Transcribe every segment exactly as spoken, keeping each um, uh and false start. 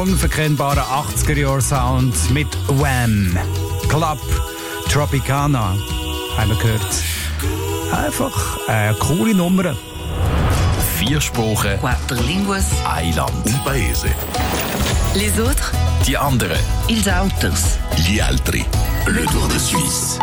unverkennbaren achtziger-Jahr-Sound mit Wham! Club Tropicana haben wir gehört. Einfach eine coole Nummer. Vier Sprachen, Quattro línguas, ein Land. Un paese. les autres, Die anderen. ils autres. Gli altri. Le Tour de Suisse.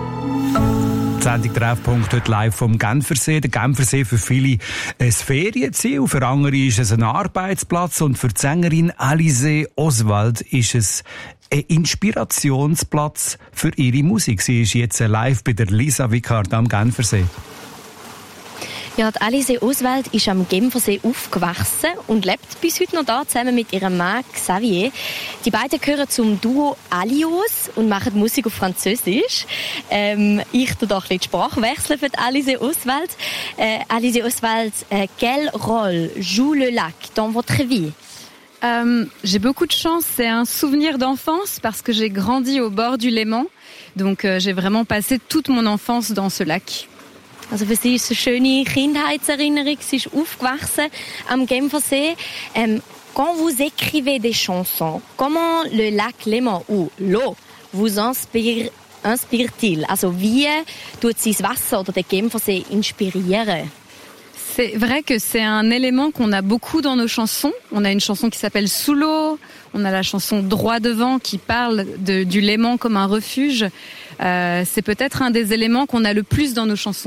Die Sendung Treffpunkt heute live vom Genfersee. Der Genfersee für viele ein Ferienziel, für andere ist es ein Arbeitsplatz und für die Sängerin Alizée Oswald ist es ein Inspirationsplatz für ihre Musik. Sie ist jetzt live bei der Lisa Vicard am Genfersee. Ja, die Alizée Oswald ist am Genfersee aufgewachsen und lebt bis heute noch da zusammen mit ihrem Mann Xavier. Die beiden gehören zum Duo Alios und machen Musik auf Französisch. Ähm, ich tue doch ein bisschen die Sprache wechseln für die Alizée Oswald. Äh, Alizée Oswald, äh, quel rôle joue le lac dans votre vie? Euh, j'ai beaucoup de chance, c'est un souvenir d'enfance parce que j'ai grandi au bord du Léman. Donc euh, j'ai vraiment passé toute mon enfance dans ce lac. Also für sie ist es eine schöne Kindheitserinnerung. Sie ist aufgewachsen am Genfersee. Ähm, quand vous écrivez des chansons, comment le lac Léman ou l'eau vous inspire, inspire-t-il? Also wie tut sie das Wasser oder der Genfersee inspirieren? C'est vrai que c'est un élément qu'on a beaucoup dans nos chansons. On a une chanson qui s'appelle Sous l'eau. On a la chanson Droit devant qui parle de, du Léman comme un refuge. Euh, c'est peut-être un des éléments qu'on a le plus dans nos chansons.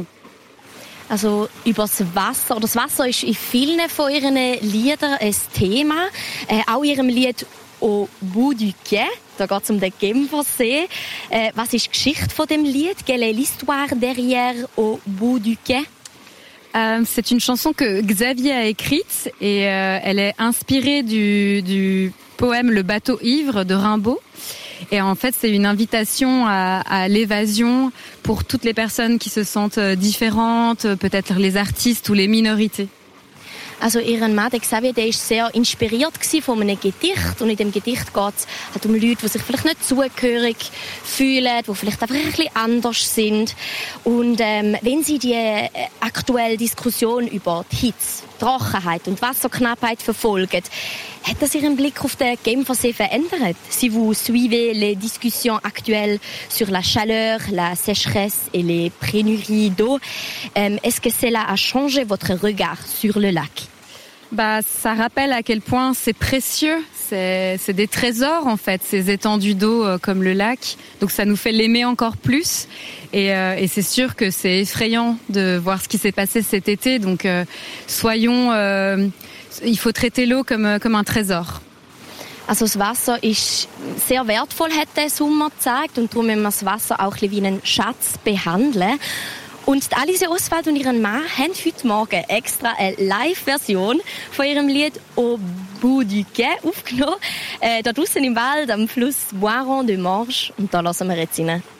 Also über das Wasser. Oder das Wasser ist in vielen von ihren Liedern ein Thema. Äh, auch in ihrem Lied «Au bout du quai». Da geht es um den Genfersee. Äh, was ist die Geschichte von dem Lied? Quelle est l'histoire derrière «Au bout du quai»? Euh, c'est une chanson que Xavier a écrite et euh, elle est inspirée du, du poème Le bateau ivre de Rimbaud. Et en fait, c'est une invitation à, à l'évasion pour toutes les personnes qui se sentent différentes, peut-être les artistes ou les minorités. Also ihren Mann, der Xavier, der ist sehr inspiriert von einem Gedicht. Und in dem Gedicht geht es halt um Leute, die sich vielleicht nicht zugehörig fühlen, die vielleicht einfach ein bisschen anders sind. Und ähm, wenn sie die äh, aktuelle Diskussion über die Hitze, Trockenheit und Wasserknappheit verfolgen, hat das ihren Blick auf den Genfersee verändert? Si vous suivez les discussions actuelles sur la chaleur, la sécheresse et les pénuries d'eau, euh, est-ce que cela a changé votre regard sur le lac? Bah, ça rappelle à quel point c'est précieux. C'est, c'est des trésors en fait, ces étendues d'eau euh, comme le lac. Donc ça nous fait l'aimer encore plus. Et, euh, et c'est sûr que c'est effrayant de voir ce qui s'est passé cet été. Donc euh, soyons, euh, il faut traiter l'eau comme, comme un trésor. Also das Wasser ist sehr wertvoll, hat der Sommer gezeigt. Und darum müssen wir das Wasser auch ein bisschen wie einen Schatz behandeln. Und die Alizée Oswald und ihren Mann haben heute Morgen extra eine Live-Version von ihrem Lied «Au bout du quai» aufgenommen. Äh, da draussen im Wald, am Fluss Boiron de Morges. Und da lassen wir jetzt rein.